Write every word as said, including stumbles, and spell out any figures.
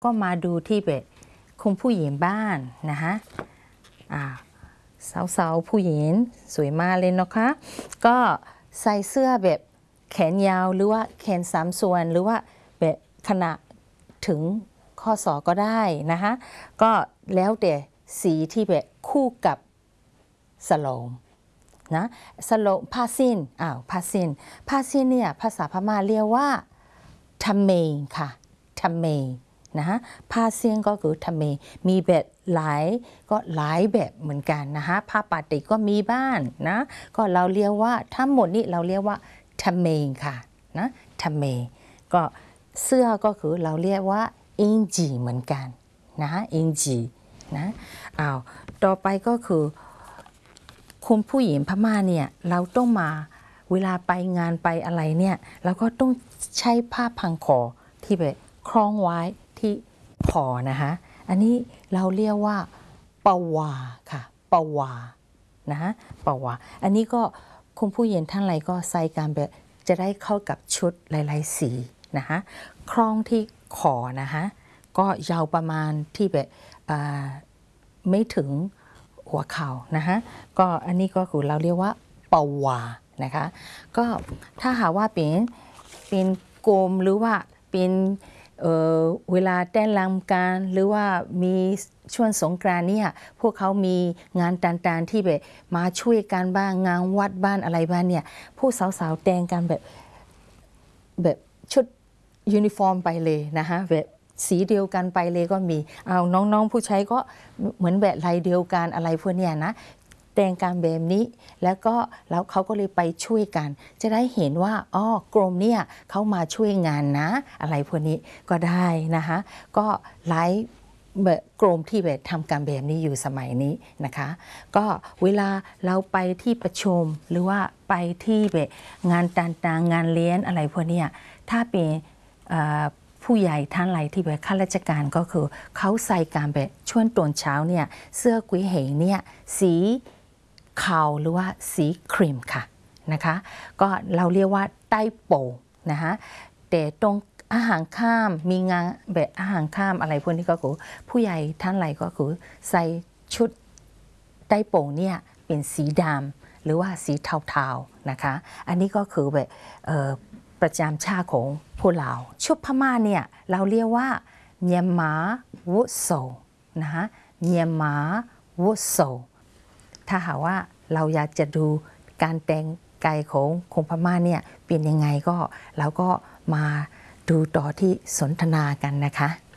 ก็มาดูที่แบบคุณผู้หญิงบ้านนะคะอ่าสาวๆผู้หญิงสวยมากเลยนะคะก็ใส่เสื้อแบบแขนยาวหรือว่าแขนสามส่วนหรือว่าแบบขนาดถึงข้อศอกก็ได้นะคะก็แล้วแต่สีที่แบบคู่กับสโลงนะสโลงผ้าสิ้นอ้าวผ้าสิ้นผ้าสิ้นเนี่ยภาษาพม่าเรียกว่าทำเมงค่ะทำเมงนะฮะผ้าสิ้นก็คือทำเมงมีแบบหลายก็หลายแบบเหมือนกันนะคะผ้าปาติกก็มีบ้านนะก็เราเรียกว่าทั้งหมดนี้เราเรียกว่าทำเมงค่ะนะทำเมงก็เสื้อก็คือเราเรียกว่าอิงจีเหมือนกันนะอิงจีนะอ้าวต่อไปก็คือคุณผู้หญิงพม่าเนี่ยเราต้องมาเวลาไปงานไปอะไรเนี่ยเราก็ต้องใช้ผ้าพันคอที่แบบคล้องไว้ที่คอนะคะอันนี้เราเรียกว่าปวาค่ะปวานะฮะปวาอันนี้ก็คุณผู้หญิงท่านไรก็ใส่กันแบบจะได้เข้ากับชุดหลายๆสีนะคะคล้องที่คอนะคะก็ยาวประมาณที่แบบไม่ถึงหัวเข่านะคะก็อันนี้ก็คือเราเรียกว่าปวานะคะก็ถ้าหากว่าเป็นเป็นโกมหรือว่าเป็นเอ่อเวลาเต้นรำกันหรือว่ามีช่วงสงกรานต์เนี่ยพวกเขามีงานต่างๆที่แบบมาช่วยกันบ้างงานวัดบ้านอะไรบ้างเนี่ยผู้สาวๆแต่งกันแบบแบบชุดยูนิฟอร์มไปเลยนะคะแบบสีเดียวกันไปเลยก็มีเอาน้องๆผู้ชายก็เหมือนแบบลายเดียวกันอะไรพวกเนี้ยนะแต่งการแบบนี้แล้วก็แล้วเขาก็เลยไปช่วยกันจะได้เห็นว่าอ๋อกรมเนี่ยเขามาช่วยงานนะอะไรพวกนี้ก็ได้นะคะก็หลายแบบกรมที่แบบทำการแบบนี้อยู่สมัยนี้นะคะก็เวลาเราไปที่ประชุมหรือว่าไปที่แบบงานต่างๆงานเลี้ยงอะไรพวกนี้ถ้าเป็นผู้ใหญ่ท่านไรที่แบบข้าราชการก็คือเขาใส่การแบบช่วงตอนเช้าเนี่ยเสื้อกุยเหงเนี่ยสีขาวหรือว่าสีครีมค่ะนะคะก็เราเรียกว่าใต้โป่งนะคะแต่ตรงอาหารข้ามมีงานแบบอาหารข้ามอะไรพวกนี้ก็คือผู้ใหญ่ท่านไรก็คือใส่ชุดใต้โป่งเนี่ยเป็นสีดำหรือว่าสีเทาๆนะคะอันนี้ก็คือแบบประจำชาติของพวกเราชุดพม่าเนี่ยเราเรียกว่าเมียนมาวุโสนะคะเมียนมาวุโสถ้าหากว่าเราอยากจะดูการแต่งกายของคนพม่าเนี่ยเป็นยังไงก็เราก็มาดูต่อที่สนทนากันนะคะ